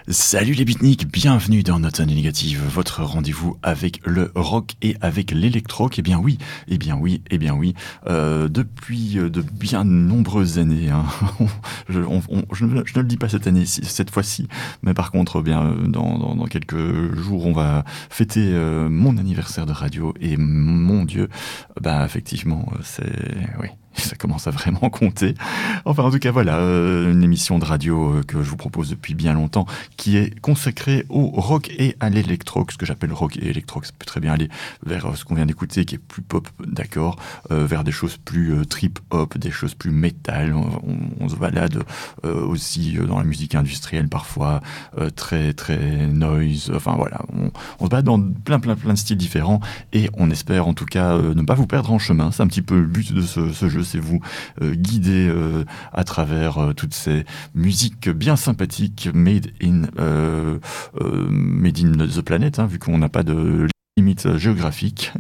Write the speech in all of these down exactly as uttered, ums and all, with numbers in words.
Salut les beatniks, bienvenue dans Notes Only Négative, votre rendez-vous avec le rock et avec l'électro. Eh bien oui, eh bien oui, eh bien oui, euh, depuis euh, de bien nombreuses années, hein, je, on, on, je, ne, je ne le dis pas cette année, cette fois-ci, mais par contre, eh bien dans, dans, dans quelques jours, on va fêter euh, mon anniversaire de radio et mon Dieu, bah effectivement, c'est oui. Ça commence à vraiment compter. Enfin, en tout cas, voilà, euh, une émission de radio euh, que je vous propose depuis bien longtemps, qui est consacrée au rock et à l'électro. Ce que j'appelle rock et électro, ça peut très bien aller vers euh, ce qu'on vient d'écouter, qui est plus pop, d'accord, euh, vers des choses plus euh, trip-hop, des choses plus métal. On, on, on se balade euh, aussi euh, dans la musique industrielle, parfois euh, très très noise. Enfin voilà, on, on se balade dans plein plein plein de styles différents, et on espère en tout cas euh, ne pas vous perdre en chemin. C'est un petit peu le but de ce, ce jeu. C'est vous euh, guider euh, à travers euh, toutes ces musiques bien sympathiques made in euh, euh, made in the planet, hein, vu qu'on n'a pas de limite géographique.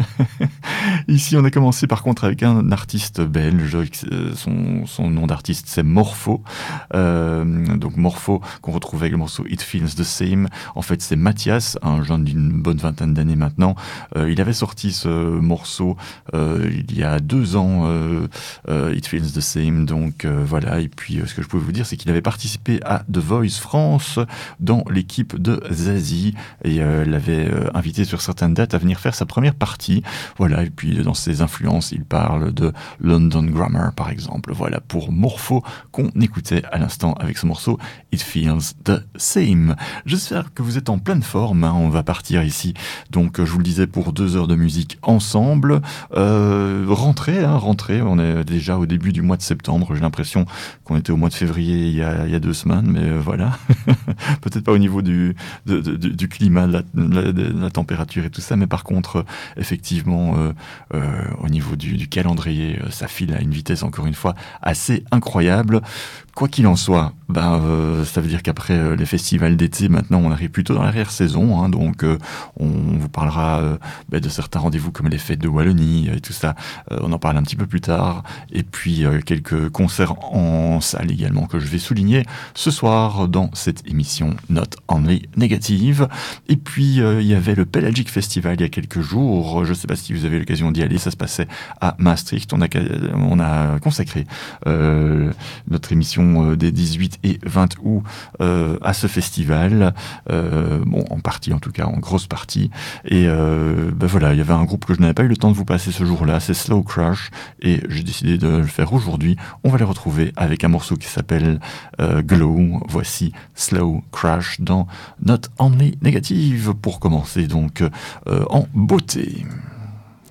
Ici, on a commencé par contre avec un artiste belge. Son, son nom d'artiste, c'est Morpho. Euh, donc Morpho, qu'on retrouve avec le morceau It Feels the Same. En fait, c'est Mathias, un jeune d'une bonne vingtaine d'années maintenant. Euh, il avait sorti ce morceau euh, il y a deux ans, euh, euh, It Feels the Same. Donc euh, voilà. Et puis, euh, ce que je pouvais vous dire, c'est qu'il avait participé à The Voice France dans l'équipe de Zazie, et euh, l'avait euh, invité sur certaines dates à venir faire sa première partie. Voilà, et puis dans ses influences, il parle de London Grammar, par exemple. Voilà, pour Morpho, qu'on écoutait à l'instant avec ce morceau It Feels the Same. J'espère que vous êtes en pleine forme, hein. On va partir ici, donc je vous le disais, pour deux heures de musique ensemble. Euh, rentrez, hein, rentrez, on est déjà au début du mois de septembre. J'ai l'impression qu'on était au mois de février il y a, il y a deux semaines, mais euh, voilà. Peut-être pas au niveau du, de, de, du climat, de la, de, de la température et tout ça, mais par contre, effectivement, euh, euh, au niveau du, du calendrier, euh, ça file à une vitesse, encore une fois, assez incroyable. Quoi qu'il en soit, ben, euh, ça veut dire qu'après euh, les festivals d'été, maintenant, on arrive plutôt dans l'arrière-saison, hein, donc euh, on vous parlera euh, ben, de certains rendez-vous comme les fêtes de Wallonie et tout ça. Euh, on en parle un petit peu plus tard. Et puis, euh, quelques concerts en salle également que je vais souligner ce soir dans cette émission Not Only Négative. Et puis, euh, il y avait le Pelagic Festival il y a quelques jours. Je ne sais pas si vous avez l'occasion d'y aller. Ça se passait à Maastricht. On a, on a consacré euh, notre émission des dix-huit et vingt août euh, à ce festival. Euh, bon, en partie, en tout cas, en grosse partie. Et euh, ben voilà, il y avait un groupe que je n'avais pas eu le temps de vous passer ce jour-là. C'est Slow Crash. Et j'ai décidé de le faire aujourd'hui. On va les retrouver avec un morceau qui s'appelle euh, Glow. Voici Slow Crash dans Not Only Négative pour commencer donc euh, en beauté.